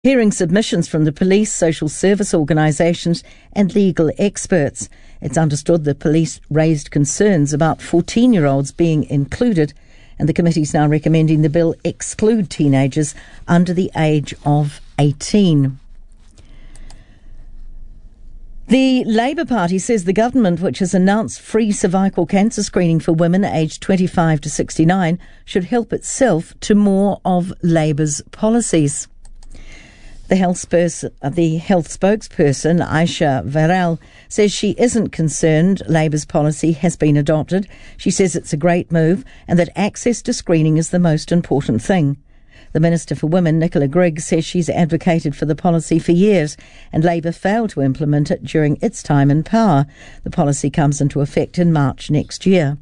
hearing submissions from the police, social service organisations and legal experts. It's understood the police raised concerns about 14-year-olds being included, and the committee's now recommending the bill exclude teenagers under the age of 18. The Labour Party says the government, which has announced free cervical cancer screening for women aged 25 to 69, should help itself to more of Labour's policies. The health spokesperson, Aisha Varel, says she isn't concerned Labour's policy has been adopted. She says it's a great move and that access to screening is the most important thing. The Minister for Women, Nicola Grigg, says she's advocated for the policy for years and Labour failed to implement it during its time in power. The policy comes into effect in March next year.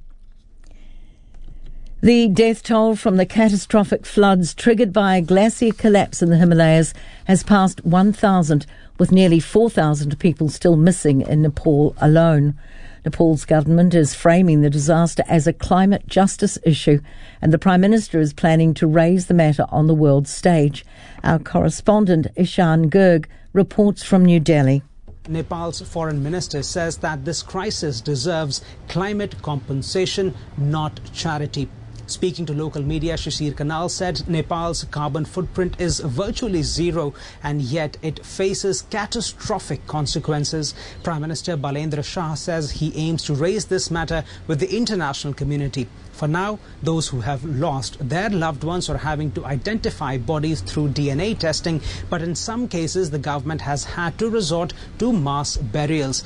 The death toll from the catastrophic floods triggered by a glacier collapse in the Himalayas has passed 1,000, with nearly 4,000 people still missing in Nepal alone. Nepal's government is framing the disaster as a climate justice issue, and the Prime Minister is planning to raise the matter on the world stage. Our correspondent Ishan Gurg reports from New Delhi. Nepal's foreign minister says that this crisis deserves climate compensation, not charity. Speaking to local media, Shishir Kanal said Nepal's carbon footprint is virtually zero and yet it faces catastrophic consequences. Prime Minister Balendra Shah says he aims to raise this matter with the international community. For now, those who have lost their loved ones are having to identify bodies through DNA testing, but in some cases the government has had to resort to mass burials.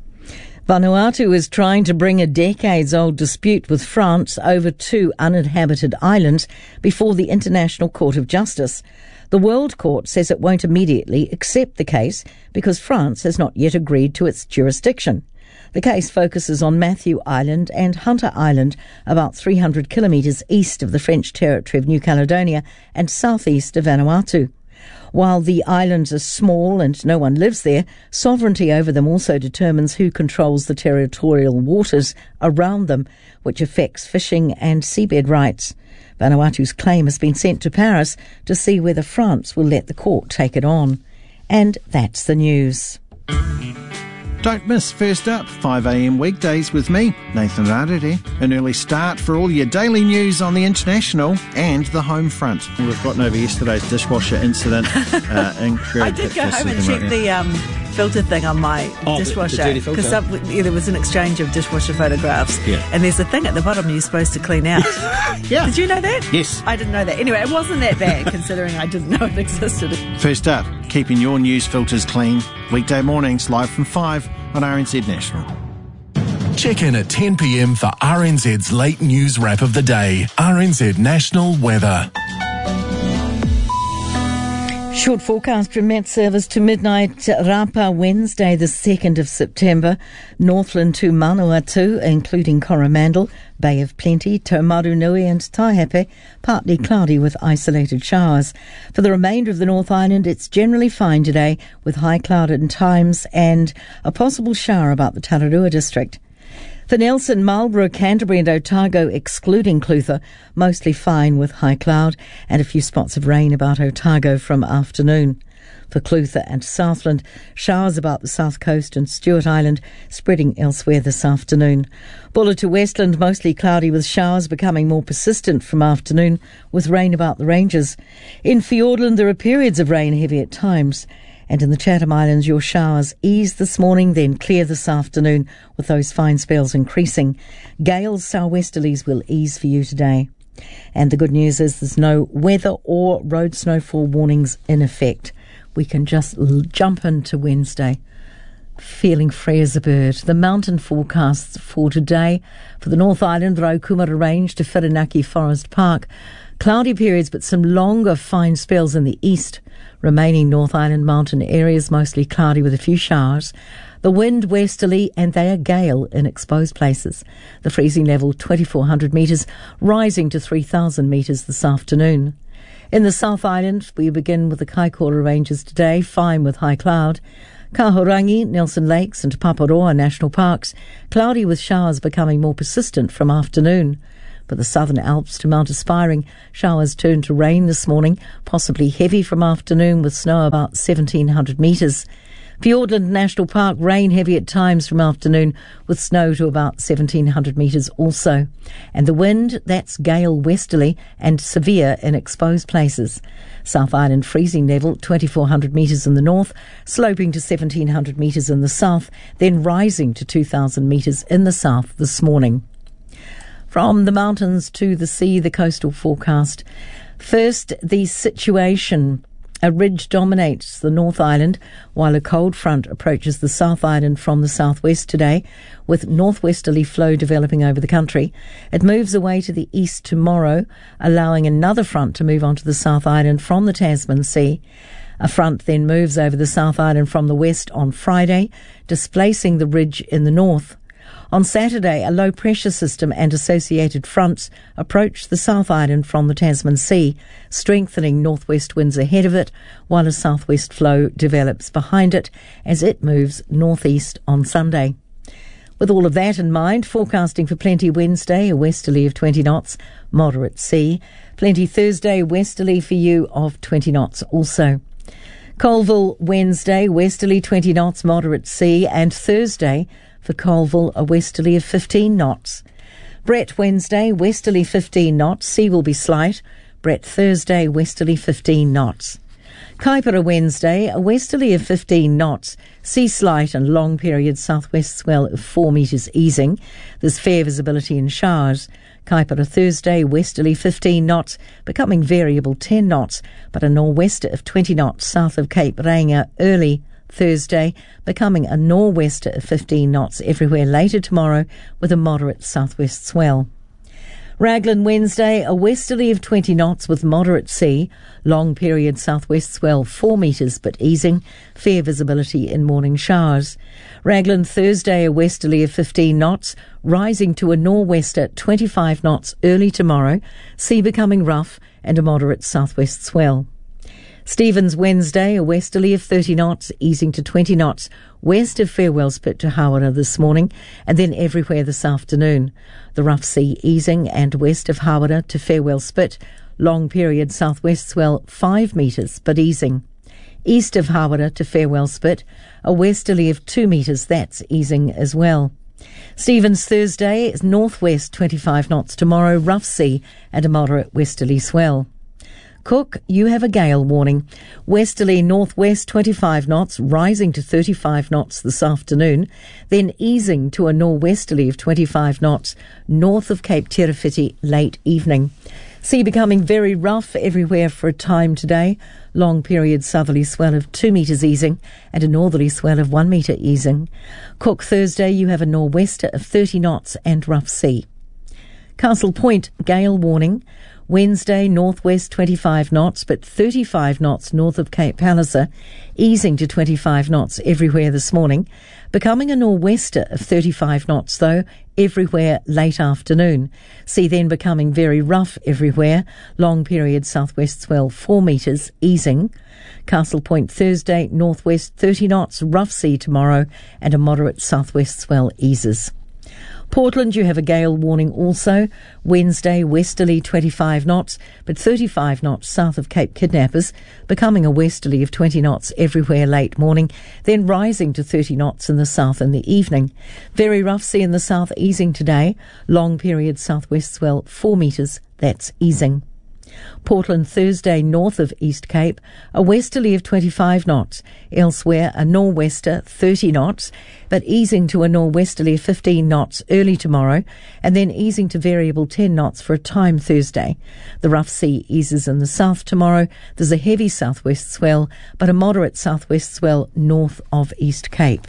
Vanuatu is trying to bring a decades-old dispute with France over 2 uninhabited islands before the International Court of Justice. The World Court says it won't immediately accept the case because France has not yet agreed to its jurisdiction. The case focuses on Matthew Island and Hunter Island, about 300 kilometres east of the French territory of New Caledonia and southeast of Vanuatu. While the islands are small and no one lives there, sovereignty over them also determines who controls the territorial waters around them, which affects fishing and seabed rights. Vanuatu's claim has been sent to Paris to see whether France will let the court take it on. And that's the news. Don't miss First Up, 5am weekdays with me, Nathan Rarere. An early start for all your daily news on the international and the home front. We've gotten over yesterday's dishwasher incident. I did go home and check the filter thing on my dishwasher because there was an exchange of dishwasher photographs, and there's a thing at the bottom you're supposed to clean out. Yeah. Did you know that? Yes. I didn't know that. Anyway, it wasn't that bad considering I didn't know it existed. First Up, keeping your news filters clean. Weekday mornings live from 5 on RNZ National. Check in at 10 p.m. for RNZ's late news wrap of the day. RNZ National Weather. Short forecast from Met Service to midnight Rapa Wednesday the 2nd of September. Northland to Manawatu, including Coromandel, Bay of Plenty, Taumarunui and Taihape, partly cloudy with isolated showers. For the remainder of the North Island, it's generally fine today with high cloud at times and a possible shower about the Tararua district. For Nelson, Marlborough, Canterbury and Otago, excluding Clutha, mostly fine with high cloud and a few spots of rain about Otago from afternoon. For Clutha and Southland, showers about the south coast and Stewart Island, spreading elsewhere this afternoon. Buller to Westland, mostly cloudy with showers becoming more persistent from afternoon with rain about the ranges. In Fiordland, there are periods of rain heavy at times. And in the Chatham Islands, your showers ease this morning, then clear this afternoon, with those fine spells increasing. Gales, southwesterlies will ease for you today. And the good news is there's no weather or road snowfall warnings in effect. We can just jump into Wednesday, feeling free as a bird. The mountain forecasts for today for the North Island, Raukumara Range to Whirinaki Forest Park. Cloudy periods, but some longer fine spells in the east. Remaining North Island mountain areas mostly cloudy with a few showers. The wind westerly and they are gale in exposed places. The freezing level 2,400 metres, rising to 3,000 metres this afternoon. In the South Island, we begin with the Kaikoura Ranges today, fine with high cloud. Kahurangi, Nelson Lakes and Paparoa National Parks, cloudy with showers becoming more persistent from afternoon. but the southern Alps to Mount Aspiring, showers turn to rain this morning, possibly heavy from afternoon with snow about 1,700 metres. Fiordland National Park, rain heavy at times from afternoon with snow to about 1,700 metres also. And the wind, that's gale westerly and severe in exposed places. South Island freezing level 2,400 metres in the north, sloping to 1,700 metres in the south, then rising to 2,000 metres in the south this morning. From the mountains to the sea, the coastal forecast. First, the situation. A ridge dominates the North Island while a cold front approaches the South Island from the southwest today, with northwesterly flow developing over the country. It moves away to the east tomorrow, allowing another front to move onto the South Island from the Tasman Sea. A front then moves over the South Island from the west on Friday, displacing the ridge in the north. On Saturday, a low-pressure system and associated fronts approach the South Island from the Tasman Sea, strengthening northwest winds ahead of it, while a southwest flow develops behind it as it moves northeast on Sunday. With all of that in mind, forecasting for Plenty Wednesday, a westerly of 20 knots, moderate sea. Plenty Thursday, westerly for you of 20 knots also. Colville Wednesday, westerly 20 knots, moderate sea, and Thursday, for Colville, a westerly of 15 knots. Brett Wednesday, westerly 15 knots, sea will be slight. Brett Thursday, westerly 15 knots. Kaipara Wednesday, a westerly of 15 knots, sea slight and long period southwest swell of 4 metres easing. There's fair visibility in showers. Kaipara Thursday, westerly 15 knots, becoming variable 10 knots, but a nor'wester of 20 knots south of Cape Reinga early Thursday, becoming a nor'wester of 15 knots everywhere later tomorrow with a moderate southwest swell. Raglan Wednesday, a westerly of 20 knots with moderate sea, long period southwest swell 4 metres but easing, fair visibility in morning showers. Raglan Thursday, a westerly of 15 knots, rising to a nor'wester 25 knots early tomorrow, sea becoming rough and a moderate southwest swell. Stevens Wednesday, a westerly of 30 knots, easing to 20 knots, west of Farewell Spit to Hawera this morning, and then everywhere this afternoon. The rough sea easing and west of Hawera to Farewell Spit, long period southwest swell 5 metres but easing. East of Hawera to Farewell Spit, a westerly of 2 metres, that's easing as well. Stevens Thursday is northwest 25 knots tomorrow, rough sea and a moderate westerly swell. Cook, you have a gale warning. Westerly northwest 25 knots, rising to 35 knots this afternoon, then easing to a nor'westerly of 25 knots north of Cape Tirapiti late evening. Sea becoming very rough everywhere for a time today. Long period southerly swell of 2 metres easing and a northerly swell of 1 metre easing. Cook Thursday, you have a nor'wester of 30 knots and rough sea. Castle Point, gale warning. Wednesday, northwest 25 knots, but 35 knots north of Cape Palliser, easing to 25 knots everywhere this morning, becoming a nor'wester of 35 knots, though, everywhere late afternoon. Sea then becoming very rough everywhere, long period southwest swell 4 metres, easing. Castle Point Thursday, northwest 30 knots, rough sea tomorrow, and a moderate southwest swell eases. Portland, you have a gale warning also. Wednesday, westerly 25 knots, but 35 knots south of Cape Kidnappers, becoming a westerly of 20 knots everywhere late morning, then rising to 30 knots in the south in the evening. Very rough sea in the south, easing today. Long period southwest swell 4 metres, that's easing. Portland Thursday, north of East Cape, a westerly of 25 knots. Elsewhere, a nor'wester 30 knots, but easing to a nor'westerly of 15 knots early tomorrow, and then easing to variable 10 knots for a time Thursday. The rough sea eases in the south tomorrow. There's a heavy southwest swell, but a moderate southwest swell north of East Cape.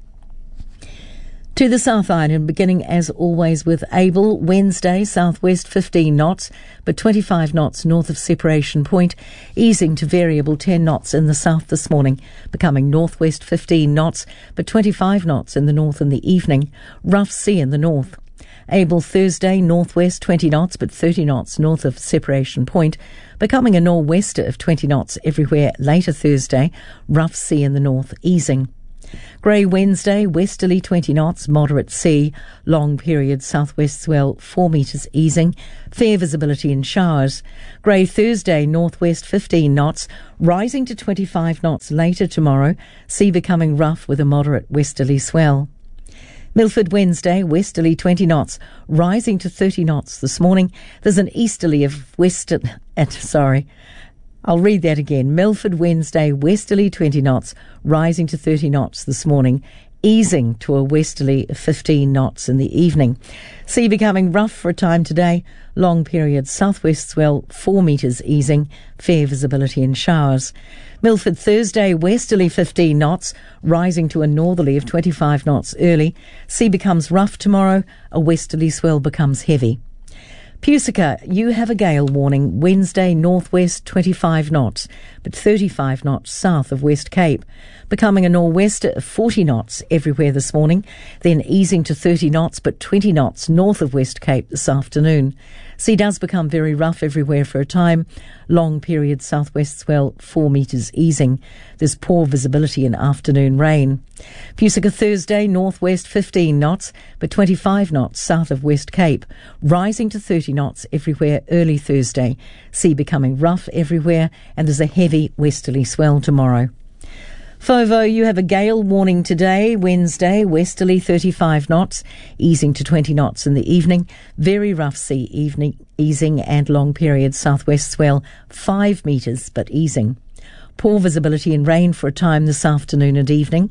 To the South Island, beginning as always with Abel, Wednesday, southwest 15 knots, but 25 knots north of Separation Point, easing to variable 10 knots in the south this morning, becoming northwest 15 knots, but 25 knots in the north in the evening, rough sea in the north. Abel Thursday, northwest 20 knots, but 30 knots north of Separation Point, becoming a nor'wester of 20 knots everywhere later Thursday, rough sea in the north, easing. Grey Wednesday, westerly 20 knots, moderate sea, long period southwest swell 4 metres easing, fair visibility in showers. Grey Thursday, northwest 15 knots, rising to 25 knots later tomorrow, sea becoming rough with a moderate westerly swell. Milford Wednesday, westerly 20 knots, rising to 30 knots this morning. There's an easterly of I'll read that again. Milford Wednesday, westerly 20 knots, rising to 30 knots this morning, easing to a westerly 15 knots in the evening. Sea becoming rough for a time today, long period southwest swell 4 metres easing, fair visibility in showers. Milford Thursday, westerly 15 knots, rising to a northerly of 25 knots early. Sea becomes rough tomorrow, a westerly swell becomes heavy. Pusica, you have a gale warning, Wednesday northwest 25 knots, but 35 knots south of West Cape, becoming a nor'wester of 40 knots everywhere this morning, then easing to 30 knots but 20 knots north of West Cape this afternoon. Sea does become very rough everywhere for a time, long period southwest swell 4 metres easing. There's poor visibility and afternoon rain. Pusica Thursday, northwest 15 knots, but 25 knots south of West Cape, rising to 30 knots everywhere early Thursday. Sea becoming rough everywhere, and there's a heavy westerly swell tomorrow. Fovo, you have a gale warning today, Wednesday, westerly 35 knots, easing to 20 knots in the evening. Very rough sea easing and long period southwest swell 5 metres but easing. Poor visibility and rain for a time this afternoon and evening.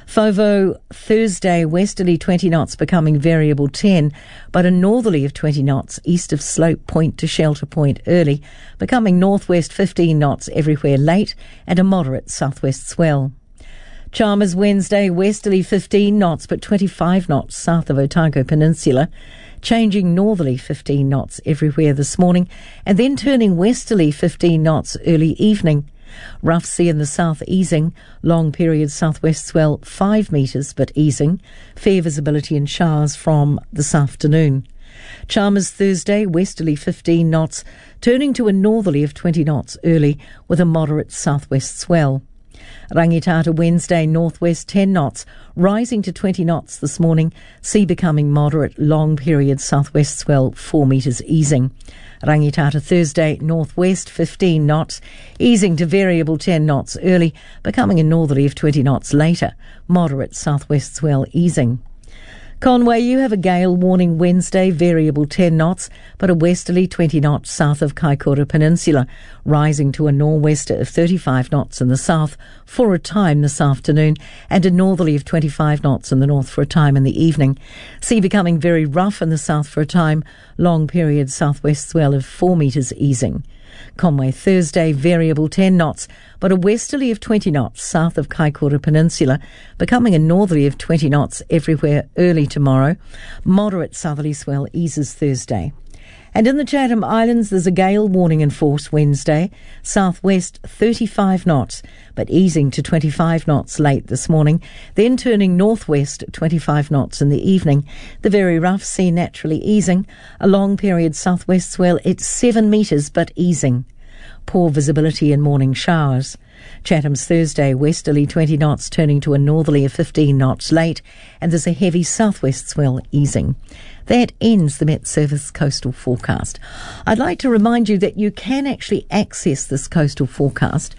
Fovo, Thursday, westerly 20 knots becoming variable 10, but a northerly of 20 knots east of Slope Point to Shelter Point early, becoming northwest 15 knots everywhere late and a moderate southwest swell. Chalmers Wednesday, westerly 15 knots but 25 knots south of Otago Peninsula, changing northerly 15 knots everywhere this morning and then turning westerly 15 knots early evening. Rough sea in the south easing, long period southwest swell 5 metres but easing, fair visibility in showers from this afternoon. Chalmers Thursday, westerly 15 knots, turning to a northerly of 20 knots early with a moderate southwest swell. Rangitata Wednesday, northwest 10 knots, rising to 20 knots this morning, sea becoming moderate, long period southwest swell 4 metres easing. Rangitata Thursday, northwest 15 knots, easing to variable 10 knots early, becoming a northerly of 20 knots later, moderate southwest swell easing. Conway, you have a gale warning Wednesday, variable 10 knots, but a westerly 20 knots south of Kaikoura Peninsula, rising to a nor'wester of 35 knots in the south for a time this afternoon, and a northerly of 25 knots in the north for a time in the evening. Sea becoming very rough in the south for a time, long period southwest swell of 4 metres easing. Conway Thursday, variable 10 knots, but a westerly of 20 knots south of Kaikoura Peninsula, becoming a northerly of 20 knots everywhere early tomorrow. Moderate southerly swell eases Thursday. And in the Chatham Islands, there's a gale warning in force Wednesday, southwest 35 knots, but easing to 25 knots late this morning, then turning northwest 25 knots in the evening. The very rough sea naturally easing, a long period southwest swell at 7 metres but easing. Poor visibility and morning showers. Chatham's Thursday, westerly 20 knots turning to a northerly of 15 knots late, and there's a heavy southwest swell easing. That ends the Met Service coastal forecast. I'd like to remind you that you can actually access this coastal forecast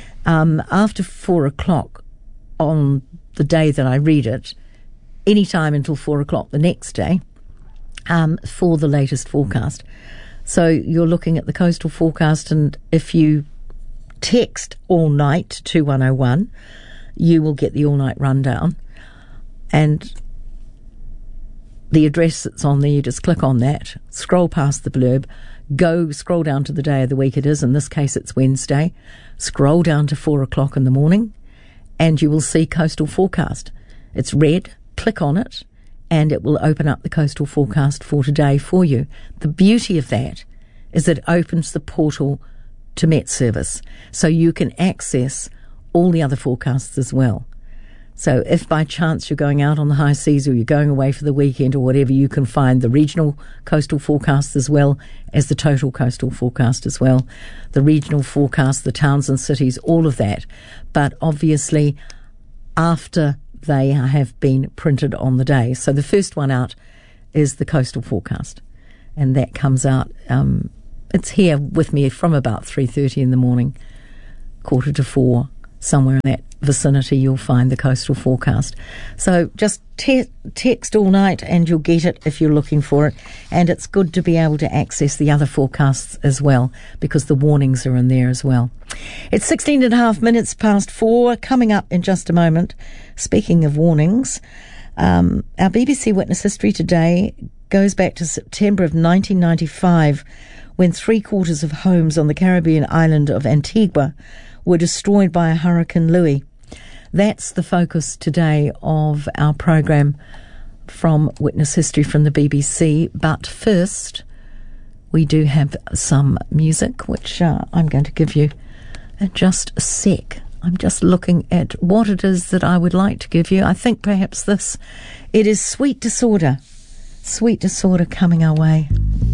after 4 o'clock on the day that I read it, any time until 4 o'clock the next day, for the latest forecast. So you're looking at the coastal forecast, and if you text all night to 2101, you will get the all night rundown, and the address that's on there, you just click on that, scroll past the blurb, scroll down to the day of the week it is. In this case, it's Wednesday. Scroll down to 4 o'clock in the morning, and you will see coastal forecast. It's red. Click on it, and it will open up the coastal forecast for today for you. The beauty of that is that it opens the portal to Met Service, so you can access all the other forecasts as well. So if by chance you're going out on the high seas or you're going away for the weekend or whatever, you can find the regional coastal forecast as well as the total coastal forecast as well, the regional forecast, the towns and cities, all of that. But obviously, after they have been printed on the day. So the first one out is the coastal forecast, and that comes out, it's here with me from about 3:30 in the morning, 3:45, somewhere in that vicinity you'll find the coastal forecast. So just text all night and you'll get it if you're looking for it. And it's good to be able to access the other forecasts as well, because the warnings are in there as well. It's 16 and a half minutes past 4. Coming up in just a moment, speaking of warnings, our BBC Witness History today goes back to September of 1995, when 3/4 of homes on the Caribbean island of Antigua were destroyed by a Hurricane Louis. That's the focus today of our program from Witness History from the BBC. But first, we do have some music, which I'm going to give you in just a sec. I'm just looking at what it is that I would like to give you. I think perhaps this. It is Sweet Disorder. Sweet Disorder coming our way.